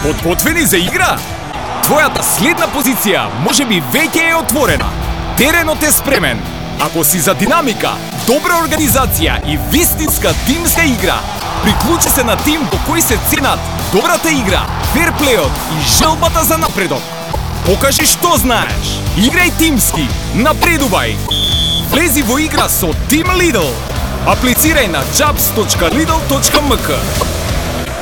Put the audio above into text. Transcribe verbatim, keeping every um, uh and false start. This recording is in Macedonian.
Подготвени за игра? Твојата следна позиција можеби веќе е отворена. Теренот е спремен. Ако си за динамика, добра организација и вистинска тимска игра, приклучи се на тим во кој се ценат добрата игра, ферплејот и желбата за напредок. Покажи што знаеш. Играј тимски, напредувај. Влези во игра со Team Lidl. Аплицирај на jobs точка lidl точка m k.